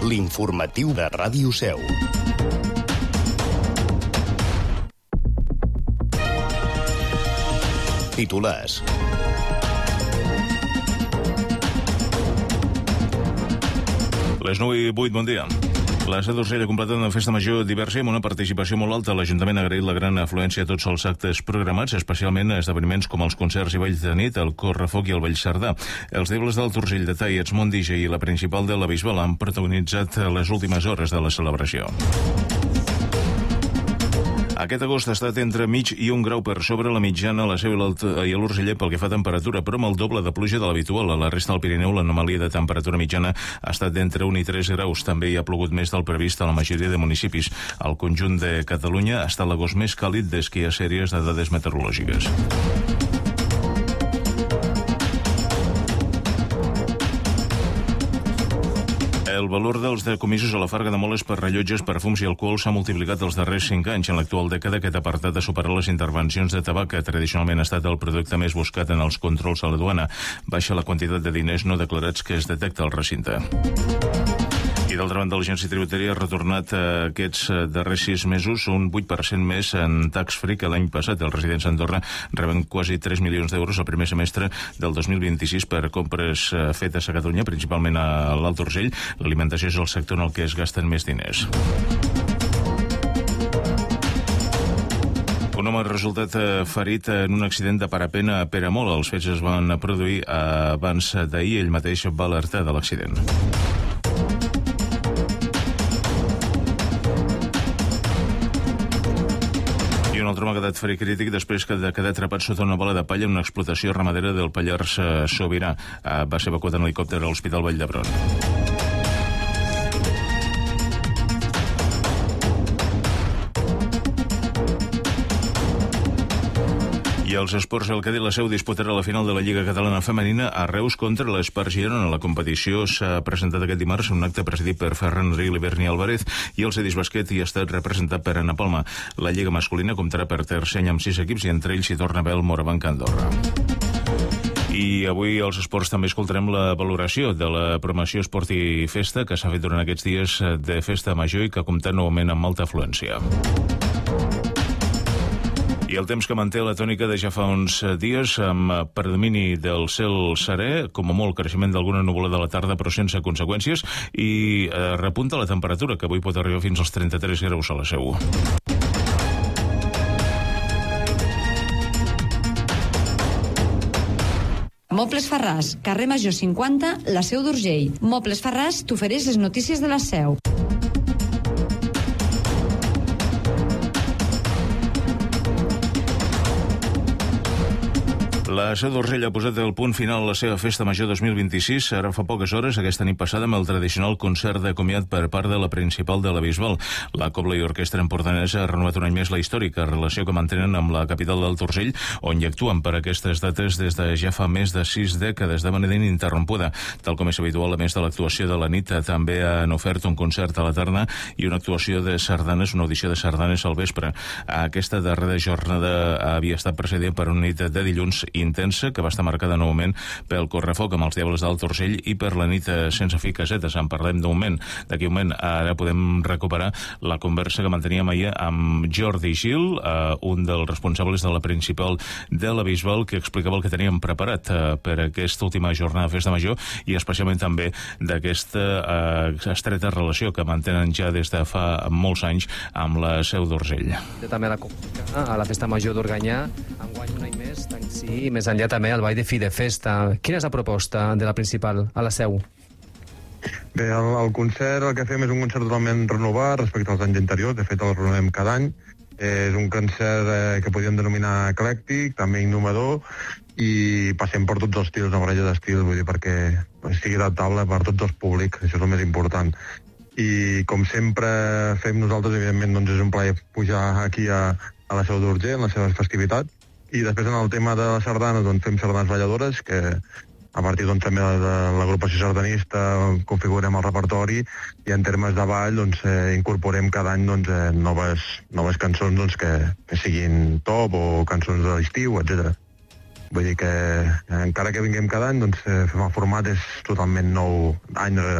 L'informatiu de Ràdio Seu. Titulars. Les 9:08, bon dia. La Seu d'Urgell ha completat una festa major diversa amb una participació molt alta. L'Ajuntament ha agraït la gran afluència a tots els actes programats, especialment a esdeveniments com els concerts i balls de nit, el Correfoc i el Ball Cerdà. Els Diables d'Alt Urgell de Tai, Edsmont DJ i la principal de la Bisbal han protagonitzat les últimes hores de la celebració. Aquest agost ha estat entre mig i 1 grau per sobre la mitjana a la Seu i a l'Urgellet pel que fa a temperatura, però amb el doble de pluja de l'habitual. A la resta del Pirineu l'anomalia de temperatura mitjana ha estat d'entre 1 i 3 graus. També hi ha plogut més del previst a la majoria de municipis. Al conjunt de Catalunya ha estat l'agost més càlid des que hi ha sèries de dades meteorològiques. El valor dels decomisos a la Farga de Moles per rellotges, perfums i alcohol s'ha multiplicat els darrers 5 anys. En l'actual dècada, aquest apartat ha superat les intervencions de tabac, que tradicionalment ha estat el producte més buscat en els controls a la duana. Baixa la quantitat de diners no declarats que es detecta al recinte. I d'altra banda, l'Agència Tributària ha retornat aquests darrers 6 mesos un 8% més en tax-free que l'any passat. Els residents a Andorra reben quasi 3 milions d'euros al primer semestre del 2026 per compres fetes a Catalunya, principalment a l'Alt Urgell. L'alimentació és el sector en el que es gasten més diners. Un home ha resultat ferit en un accident de parapent a Peramola. Els fets es van produir abans d'ahir. Ell mateix va alertar de l'accident. Un altre home ha quedat ferit crític després de quedar atrapat sota una bola de palla en una explotació ramadera del Pallars Sobirà. Va ser evacuat en helicòpter a l'Hospital Vall d'Hebron. I els esports, el Cadí La Seu disputarà la final de la Lliga Catalana Femenina a Reus contra l'Espar Girona. La competició s'ha presentat aquest dimarts en un acte presidit per Ferran Ril i Berni Álvarez, i el Cedis Basquet hi ha estat representat per Ana Palma. La Lliga masculina comptarà per tercer any amb 6 equips i entre ells hi torna a haver el Morabanc Andorra. I avui als esports també escoltarem la valoració de la promoció Esport i Festa que s'ha fet durant aquests dies de festa major i que ha comptat novament amb molta afluència. I el temps que manté la tònica de ja fa uns dies, amb predomini del cel serè, com a molt creixement d'alguna núvula de la tarda, però sense conseqüències, i repunta la temperatura, que avui pot arribar fins als 33 graus a la Seu. Mobles Farràs, carrer Major 50, la Seu d'Urgell. Mobles Farràs t'ofereix les notícies de la Seu. La Seu d'Urgell ha posat el punt final a la seva festa major 2026. Ara fa poques hores, aquesta nit passada, amb el tradicional concert de comiat per part de la principal de la Bisbal. La Cobla i Orquestra Empordanesa ha renovat un any més la històrica relació que mantenen amb la capital d'Alt Urgell, on hi actuen per aquestes dates des de ja fa més de 6 dècades de manera ininterrompuda. Tal com és habitual, a més de l'actuació de la nit, també han ofert un concert a la tarda i una actuació de sardanes, una audició de sardanes al vespre. Aquesta darrera jornada havia estat precedida per una nit de dilluns intensa, que va estar marcada novament pel Correfoc amb els Diables d'Alt Urgell i per la nit sense fi casetes. En parlem d'un moment. D'aquí un moment ara podem recuperar la conversa que manteníem ahir amb Jordi Gil, un dels responsables de la principal de la Bisbal, que explicava el que teníem preparat per aquesta última jornada de festa major i especialment també d'aquesta estreta relació que mantenen ja des de fa molts anys amb la Seu d'Urgell. També a la festa major d'Organyà, enguany un any més, tant sí, més enllà també el ball de fi de festa. Quina és la proposta de la principal a la Seu? Bé, el concert, el que fem és un concert totalment renovat respecte als anys anteriors. De fet, el renovem cada any. És un concert que podríem denominar eclèctic, també innovador, i passem per tots els estils, una barreja d'estils, vull dir, perquè sigui adaptable per tots els públics, això és el més important. I com sempre fem nosaltres, evidentment, doncs és un plaer pujar aquí a la Seu d'Urgell, en les seves festivitats. I després en el tema de les sardanes, doncs fem sardanes balladores, que a partir doncs, també de l'agrupació sardanista configurem el repertori, i en termes de ball doncs, incorporem cada any doncs, noves cançons doncs, que siguin top o cançons de l'estiu, etc. Vull dir que encara que vinguem cada any, doncs, fem el format és totalment nou any rere any.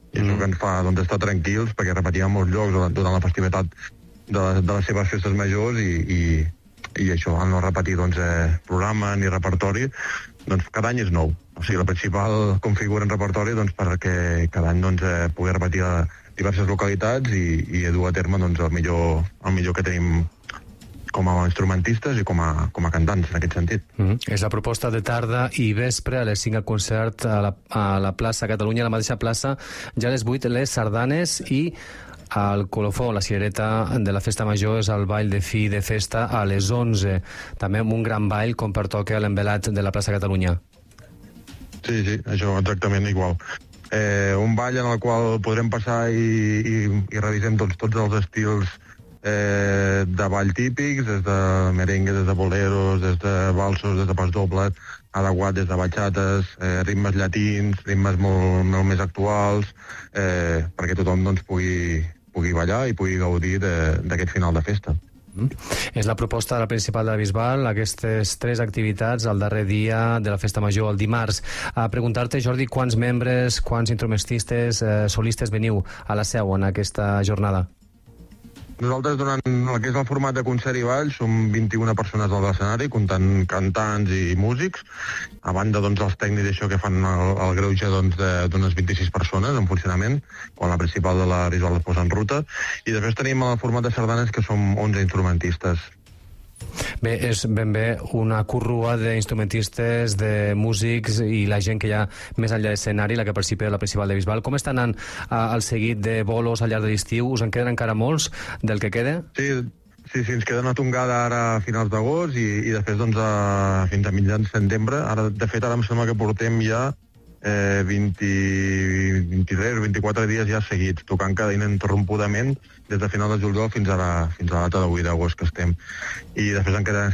I això que ens fa estar tranquils, perquè repetim a molts llocs durant la festivitat de les seves festes majors i això, al no repetir programa ni repertori, cada any és nou. O sigui, la principal configura en repertori perquè cada any pugui repetir a diverses localitats i dur a terme el millor que tenim com a instrumentistes i com a cantants, en aquest sentit. És la proposta de tarda i vespre, a les 5 el concert a la plaça Catalunya, a la mateixa plaça, ja a les 8 les sardanes i al colofó, la cirereta de la festa major és el ball de fi de festa a les 11, també amb un gran ball com pertoca a l'envelat de la plaça Catalunya. Sí, això exactament igual. Un ball en el qual podrem passar i revisem tots els estils de ball típics, des de merengue, des de boleros, des de valsos, des de pas dobles, adequat des de bachates, ritmes llatins, ritmes molt més actuals, perquè tothom pugui ballar i pugui gaudir d'aquest final de festa. És la proposta de la Principal de la Bisbal, aquestes 3 activitats el darrer dia de la Festa Major, el dimarts. A preguntar-te, Jordi, quants membres, quants instrumentistes, solistes veniu a la Seu en aquesta jornada? Nosaltres, durant el que és el format de concert i ball, som 21 persones a l'escenari, comptant cantants i músics, a banda dels tècnics això que fan el greuge d'unes 26 persones en funcionament, quan la Principal de la Bisbal es posa en ruta, i després tenim el format de sardanes, que som 11 instrumentistes. Bé, és ben bé una corrua d'instrumentistes, de músics i la gent que hi ha més enllà de l'escenari, la que participa de la Principal de Bisbal. Com està anant el seguit de bolos al llarg de l'estiu? Us en queden encara molts del que queda? Sí, ens queda una tongada ara a finals d'agost i després fins a mitjans de setembre. De fet, ara em sembla que portem ja 23 o 24 dies ja seguits, tocant cada ininterrompudament des de final de juliol fins a la data d'8 d'agost que estem. I després en queda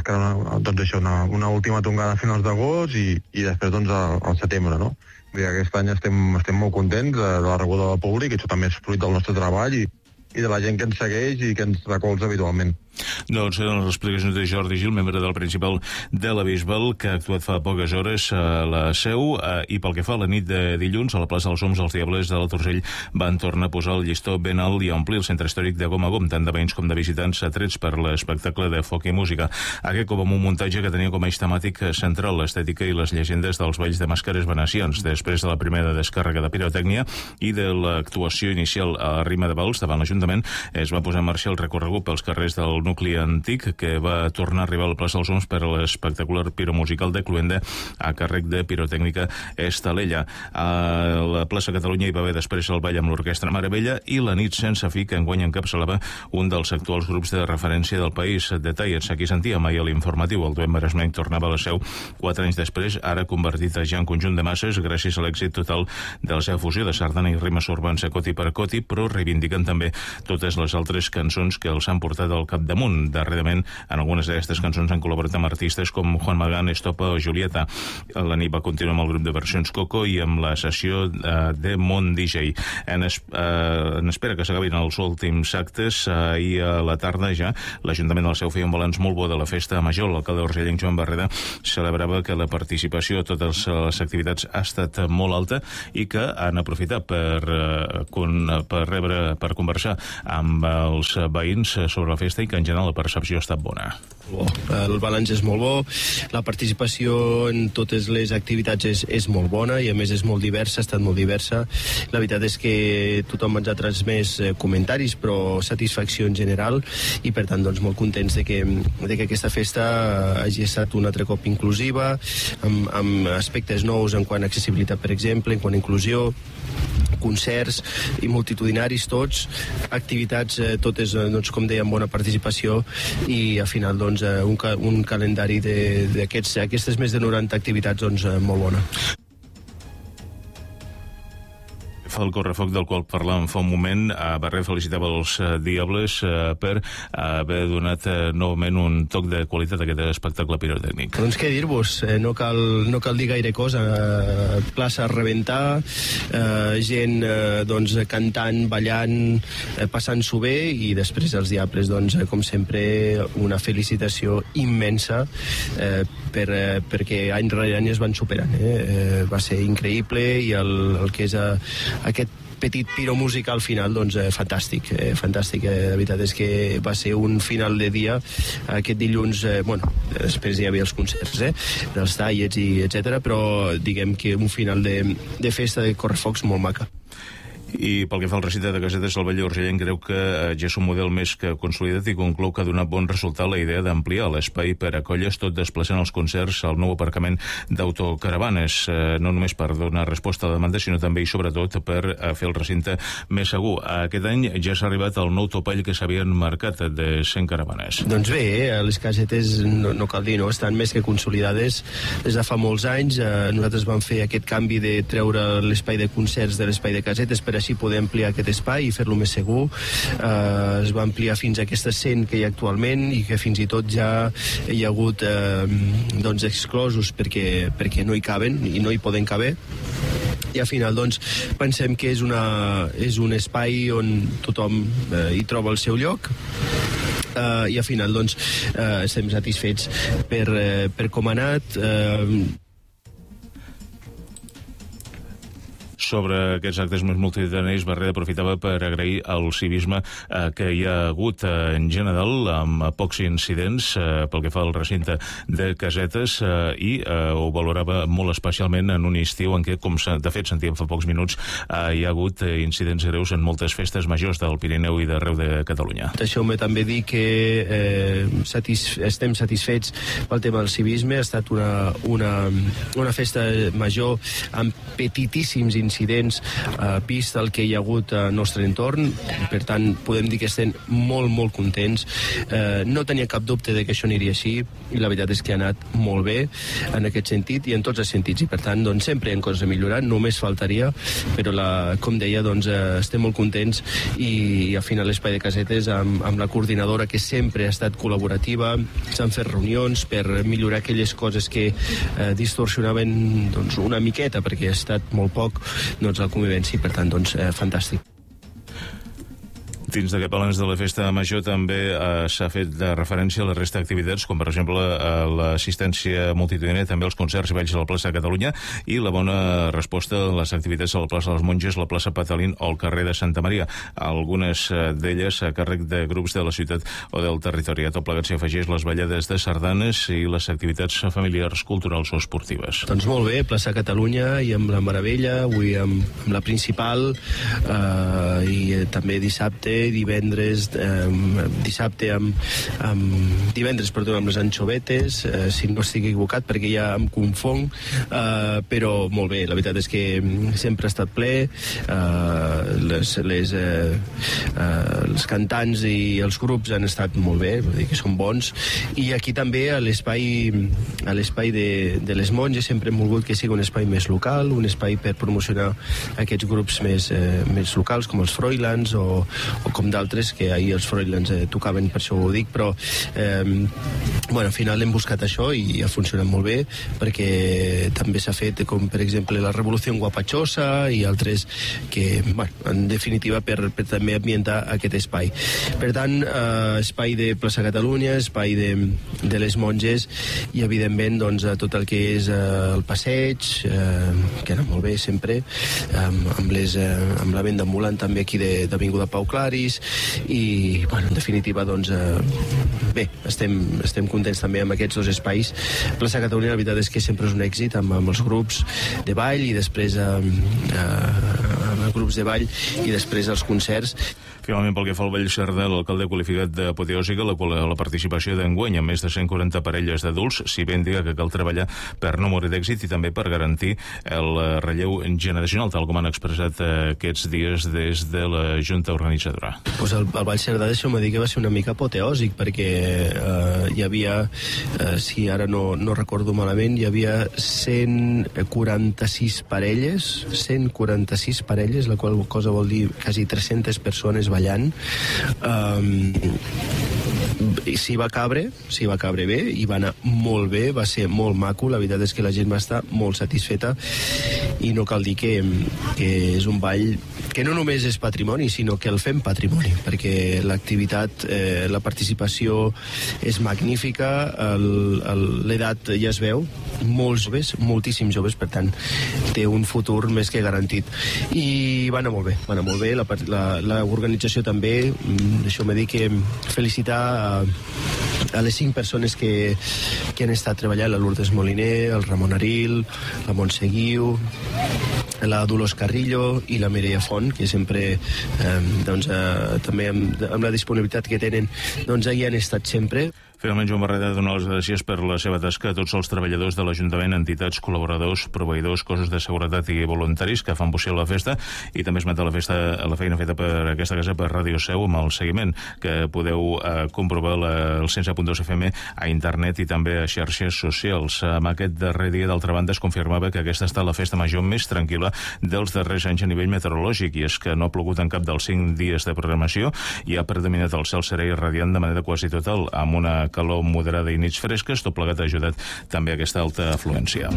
una última tongada a finals d'agost i després al setembre, no? Aquest any estem molt contents de la rebuda del públic, i això també és fruit del nostre treball i de la gent que ens segueix i que ens recolza habitualment. Doncs eren les explicacions de Jordi Gil, membre del Principal de la Bisbal, que ha actuat fa poques hores a la Seu, i pel que fa a la nit de dilluns, a la plaça dels Oms, els Diables de l'Alt Urgell van tornar a posar el llistó ben alt i a omplir el centre històric de gom a gom, tant de veïns com de visitants atrets per l'espectacle de foc i música. Aquest com un muntatge que tenia com a eix temàtic central l'estètica i les llegendes dels balls de màscares venecians, després de la primera descàrrega de pirotècnia i de l'actuació inicial a Rima de Vals davant l'Ajuntament, es va posar en marxa el recorregut pels carrers del nucli antic, que va tornar a arribar a la plaça dels Oms per a l'espectacular piromusical de Cluenda a càrrec de pirotècnica Estalella. A la plaça Catalunya hi va haver després el ball amb l'Orquestra Maravella i la nit sense fi, que enguany encapçalava un dels actuals grups de referència del país. Detalls, aquí sentíem ahir a l'informatiu, el duet maresmenc tornava a la Seu 4 anys després, ara convertit ja en conjunt de masses gràcies a l'èxit total de la seva fusió de sardana i rimes urbans a coti per coti, però reivindicant també totes les altres cançons que els han portat al capdamunt. Darrerament, en algunes d'aquestes cançons han col·laborat amb artistes com Juan Magán, Estopa o Julieta. La nit va continuar amb el grup de versions Coco i amb la sessió de Mont DJ. En espera que s'acabin els últims actes, ahir a la tarda ja l'Ajuntament de la Seu feia un balanç molt bo de la festa major. L'alcalde urgellenc Joan Barreda celebrava que la participació a totes les activitats ha estat molt alta i que han aprofitat per conversar amb els veïns sobre la festa i que en general la percepció ha estat bona. El balanç és molt bo, la participació en totes les activitats és molt bona i a més és molt diversa, ha estat molt diversa. La veritat és que tothom ens ha transmès comentaris, però satisfacció en general, i per tant doncs molt contents de que aquesta festa hagi estat un altre cop inclusiva, amb aspectes nous en quant a accessibilitat, per exemple, en quant a inclusió, concerts i multitudinaris tots, activitats totes, doncs, com deia, amb bona participació, i al final doncs un calendari d'aquestes més de 90 activitats doncs molt bona. El correfoc del qual parlàvem fa un moment, Barrer felicitava els Diables per haver donat novament un toc de qualitat a aquest espectacle pirotècnic. Doncs què dir-vos, no cal dir gaire cosa, plaça a rebentar, gent doncs cantant, ballant, passant-s'ho bé, i després els Diables, doncs, com sempre, una felicitació immensa perquè any rere any es van superant. Va ser increïble, i el que és aquest petit piro musical final, doncs fantàstic. La veritat és que va ser un final de dia aquest dilluns, després hi havia els concerts dels tallets i etc, però diguem que un final de festa de correfocs molt maca. I pel que fa al recinte de casetes, el Vall d'Urgell creu que ja és un model més que consolidat i conclou que ha donat bon resultat la idea d'ampliar l'espai per a colles, tot desplaçant els concerts al nou aparcament d'autocaravanes, no només per donar resposta a la demanda, sinó també i sobretot per fer el recinte més segur. Aquest any ja s'ha arribat al nou topall que s'havien marcat de 100 caravanes. Doncs bé, les casetes, no cal dir, estan més que consolidades des de fa molts anys. Nosaltres vam fer aquest canvi de treure l'espai de concerts de l'espai de casetes per així poder ampliar aquest espai i fer-lo més segur. Es va ampliar fins a aquestes 100 que hi ha actualment i que fins i tot ja hi ha hagut exclosos perquè no hi caben i no hi poden caber. I al final pensem que és un espai on tothom hi troba el seu lloc. I al final estem satisfets per com ha anat. Sobre aquests actes més multitudinaris, Barreda aprofitava per agrair el civisme que hi ha hagut en general, amb pocs incidents pel que fa al recinte de casetes, i ho valorava molt especialment en un estiu en què, com de fet sentíem fa pocs minuts, hi ha hagut incidents greus en moltes festes majors del Pirineu i d'arreu de Catalunya. Deixeu-me també dir que estem satisfets pel tema del civisme. Ha estat una festa major amb petitíssims incidents vist el que hi ha hagut al nostre entorn. Per tant, podem dir que estem molt, molt contents. No tenia cap dubte de que això aniria així i la veritat és que ha anat molt bé en aquest sentit i en tots els sentits. I per tant, sempre hi ha coses a millorar, només faltaria, però com deia, estem molt contents i al final l'espai de casetes amb la coordinadora que sempre ha estat col·laborativa, s'han fet reunions per millorar aquelles coses que distorsionaven una miqueta perquè ha estat molt poc la convivència i per tant fantàstic. Dins d'aquest balanç de la festa major també s'ha fet de referència a la resta d'activitats, com per exemple l'assistència multitudinària, també els concerts i balls a la plaça de Catalunya i la bona resposta a les activitats a la plaça de les Monges, la plaça Patalín o el carrer de Santa Maria, algunes d'elles a càrrec de grups de la ciutat o del territori. A tot plegat s'hi afegeix les ballades de sardanes i les activitats familiars, culturals o esportives. Doncs molt bé, plaça Catalunya i amb la Meravella, avui amb la principal i també divendres amb les anxovetes, si no estic equivocat perquè ja em confong, però molt bé, la veritat és que sempre ha estat ple, els cantants i els grups han estat molt bé, vull dir que són bons, i aquí també a l'espai de les Monges sempre hem volgut que sigui un espai més local, un espai per promocionar aquests grups més locals com els Froilans o com d'altres, que ahir els Froilans tocaven, per això ho dic, però al final hem buscat això i ha funcionat molt bé, perquè també s'ha fet, com per exemple la Revolució Guapachosa i altres que, en definitiva, per també ambientar aquest espai. Per tant, espai de plaça Catalunya, espai de les Monges i, evidentment, tot el que és el passeig, que anà molt bé sempre, amb la venda ambulant també aquí d'Avinguda Pau Claris, i en definitiva bé, estem contents també amb aquests dos espais. Plaça Catalunya la veritat és que sempre és un èxit amb els grups de ball i després amb els grups de ball i després els concerts. Finalment, pel que fa al Vall Cerdà, l'alcalde ha qualificat d'apoteòsica la participació d'enguany amb més de 140 parelles d'adults, si bé indica que cal treballar per no morir d'èxit i també per garantir el relleu generacional, tal com han expressat aquests dies des de la Junta Organitzadora. El Vall Cerdà, deixeu-me dir que va ser una mica apoteòsic, perquè hi havia, si ara no recordo malament, hi havia 146 parelles, la qual cosa vol dir quasi 300 persones ballant. S'hi va cabre bé i va anar molt bé, va ser molt maco, la veritat és que la gent va estar molt satisfeta i no cal dir que és un ball que no només és patrimoni, sinó que el fem patrimoni, perquè l'activitat, la participació és magnífica, l'edat ja es veu, molts joves, moltíssims joves, per tant, té un futur més que garantit. I va anar molt bé, l'organització també. Deixeu-me dir que felicitar a les 5 persones que han estat treballant, la Lourdes Moliner, el Ramon Aril, la Montse Guiu, la Dolors Carrillo i la Mireia Font, que sempre també amb la disponibilitat que tenen, doncs hi han estat sempre. Finalment, Joan Barreda dona les gràcies per la seva tasca a tots els treballadors de l'Ajuntament, entitats, col·laboradors, proveïdors, cossos de seguretat i voluntaris que fan possible la festa, i també esmenta la feina feta per aquesta casa per Ràdio Seu amb el seguiment, que podeu comprovar el 107.2 FM a internet i també a xarxes socials. Amb aquest darrer dia, d'altra banda, es confirmava que aquesta ha estat la festa major més tranquil·la dels darrers anys a nivell meteorològic, i és que no ha plogut en cap dels 5 dies de programació i ha predominat el cel serè i radiant de manera quasi total, amb una calor moderada i nits fresques. Tot plegat ha ajudat també a aquesta alta afluència.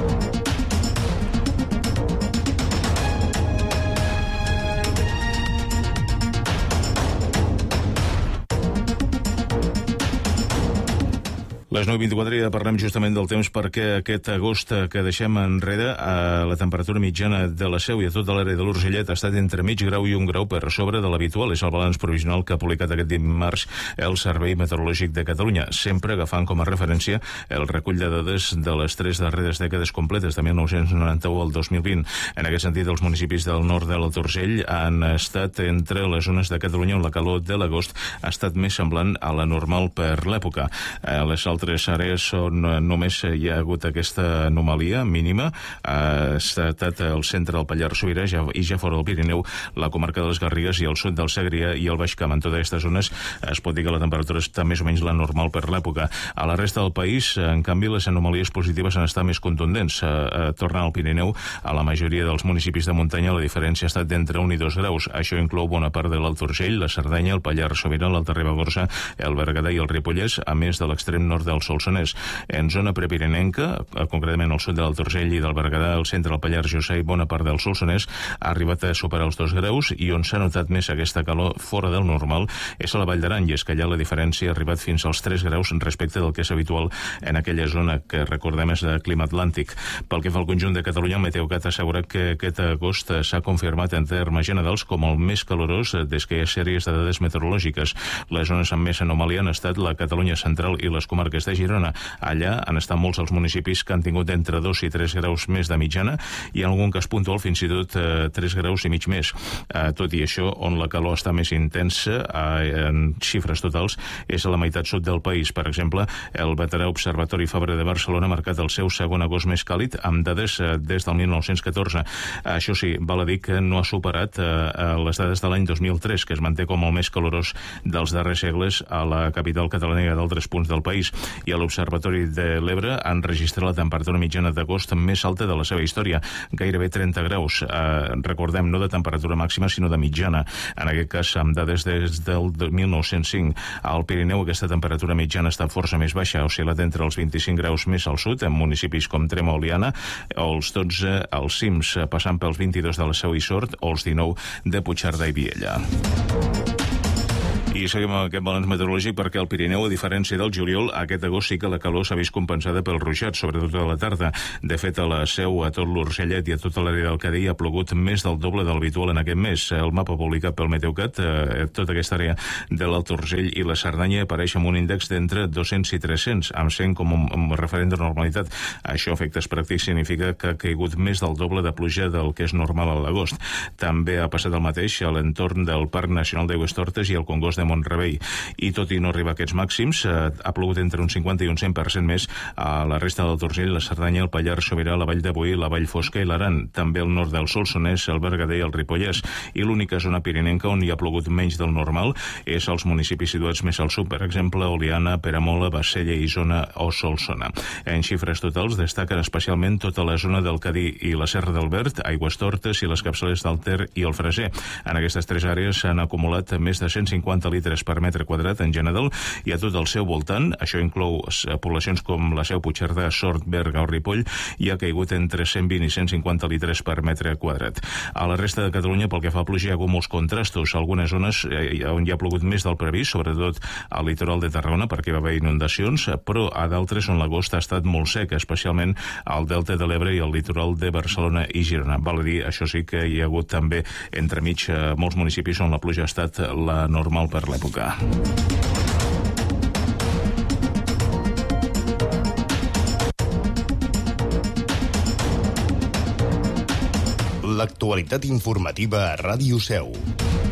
Les 9:24 ja parlem justament del temps, perquè aquest agost que deixem enrere, la temperatura mitjana de la Seu i a tota l'àrea de l'Urgellet ha estat entre mig grau i 1 grau per sobre de l'habitual. És el balanç provisional que ha publicat aquest dimarts el Servei Meteorològic de Catalunya, sempre agafant com a referència el recull de dades de les 3 darreres dècades completes, de 1991 al 2020. En aquest sentit, els municipis del nord de l'Alt Urgell han estat entre les zones de Catalunya on la calor de l'agost ha estat més semblant a la normal per l'època. Les altres àrees on només hi ha hagut aquesta anomalia mínima ha estat el centre del Pallars Sobirà i ja fora del Pirineu, la comarca de les Garrigues i el sud del Segrià i el Baix Camp. En totes aquestes zones es pot dir que la temperatura està més o menys la normal per l'època. A la resta del país, en canvi, les anomalies positives han estat més contundents. Tornant al Pirineu, a la majoria dels municipis de muntanya la diferència ha estat d'entre 1 i 2 graus. Això inclou bona part de l'Alt Urgell, la Cerdanya, el Pallars Sobirà, l'Alta Ribagorça, el Berguedà i el Ripollès, a més de l'extrem nord del Solsonès. En zona prepirinenca, concretament al sud de l'Alt Urgell i del Berguedà, el centre del Pallars Jussà i bona part del Solsonès, ha arribat a superar els 2 graus, i on s'ha notat més aquesta calor fora del normal és a la Vall d'Aran, i és que allà la diferència ha arribat fins als 3 graus respecte del que és habitual en aquella zona que, recordem, és de clima atlàntic. Pel que fa al conjunt de Catalunya, el Meteocat ha assegurat que aquest agost s'ha confirmat en termes generals com el més calorós des que hi ha sèries de dades meteorològiques. Les zones amb més anomalia han estat la Catalunya central i les comarques de Girona. Allà han estat molts els municipis que han tingut entre 2 i 3 graus més de mitjana, i en algun cas puntual fins i tot 3 graus i mig més. Tot i això, on la calor està més intensa en xifres totals és a la meitat sud del país. Per exemple, el veterà Observatori Fabra de Barcelona ha marcat el seu segon agost més càlid amb dades des del 1914. Això sí, val a dir que no ha superat les dades de l'any 2003, que es manté com el més calorós dels darrers segles a la capital catalana i a d'altres punts del país. I a l'Observatori de l'Ebre han registrat la temperatura mitjana d'agost més alta de la seva història, gairebé 30 graus. Recordem, no de temperatura màxima, sinó de mitjana. En aquest cas, amb dades des del 1905. Al Pirineu, aquesta temperatura mitjana està força més baixa, ha oscil·lat entre els 25 graus més al sud, en municipis com Tremp o Oliana, o els 12 als cims, passant pels 22 de la Seu i Sort, o els 19 de Puigcerdà i Viella. I seguim amb aquest balanç meteorològic, perquè al Pirineu, a diferència del juliol, aquest agost sí que la calor s'ha vist compensada pel ruixat, sobretot a la tarda. De fet, a la Seu, a tot l'Urgellet i a tota l'àrea del Cadí ha plogut més del doble de l'habitual en aquest mes. El mapa publicat pel Meteocat, tota aquesta àrea de l'Alt Urgell i la Cerdanya apareix amb un índex d'entre 200 i 300, amb 100 com un referent de normalitat. Això, a efectes pràctics, significa que ha caigut més del doble de pluja del que és normal a l'agost. També ha passat el mateix a l'entorn del Parc Nacional d'Aigüestortes i el Congost de Montrebei. I tot i no arribar a aquests màxims, ha plogut entre un 50 i un 100% més a la resta del Urgell, la Cerdanya, el Pallars Sobirà, la Vall de Boí, la Vall Fosca i l'Aran, també al nord del Solsonès, el Berguedà i el Ripollès. I l'única zona pirinenca on hi ha plogut menys del normal és als municipis situats més al sud, per exemple, Oliana, Peramola, Bassella, Isona o Solsona. En xifres totals destaquen especialment tota la zona del Cadí i la Serra del Verd, Aigüestortes i les capçaleres del Ter i el Freser. En aquestes 3 àrees s'han acumulat més de 150 litres per metre quadrat en general i a tot el seu voltant. Això inclou poblacions com la Seu, Puigcerdà, Sort, Berga o Ripoll, i ha caigut entre 120 i 150 litres per metre quadrat. A la resta de Catalunya, pel que fa a pluja, hi ha hagut molts contrastos. Algunes zones on hi ha plogut més del previst, sobretot al litoral de Tarragona, perquè va haver inundacions, però a d'altres on l'agost ha estat molt sec, especialment al Delta de l'Ebre i al litoral de Barcelona i Girona. Val a dir, això sí, que hi ha hagut també entremig molts municipis on la pluja ha estat la normal per l'època. L'actualitat informativa a Ràdio Seu.